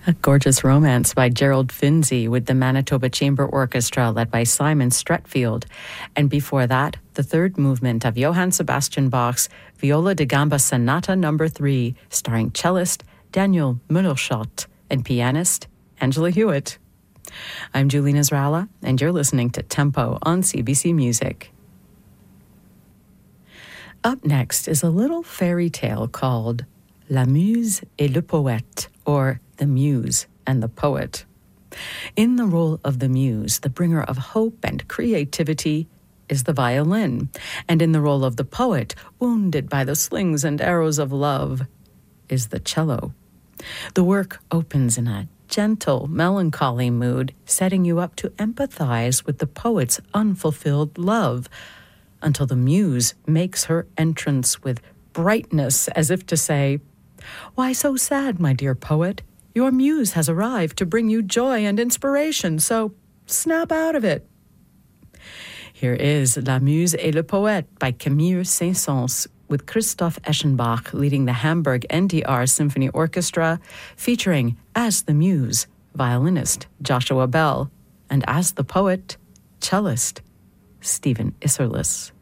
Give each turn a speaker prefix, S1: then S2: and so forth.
S1: A gorgeous romance by Gerald Finzi with the Manitoba Chamber Orchestra led by Simon Stretfield. And before that, the third movement of Johann Sebastian Bach's Viola da Gamba Sonata No. 3, starring cellist Daniel Müllerschott and pianist Angela Hewitt. I'm Julie Nasrallah, and you're listening to Tempo on CBC Music. Up next is a little fairy tale called La Muse et le Poète, or The Muse and the Poet. In the role of the muse, the bringer of hope and creativity, is the violin, and in the role of the poet, wounded by the slings and arrows of love, is the cello. The work opens in a gentle, melancholy mood, setting you up to empathize with the poet's unfulfilled love, until the muse makes her entrance with brightness, as if to say, "Why so sad, my dear poet? Your muse has arrived to bring you joy and inspiration, so snap out of it." Here is La Muse et le Poète by Camille Saint-Saëns, with Christoph Eschenbach leading the Hamburg NDR Symphony Orchestra, featuring as the muse, violinist Joshua Bell, and as the poet, cellist Stephen Isserlis.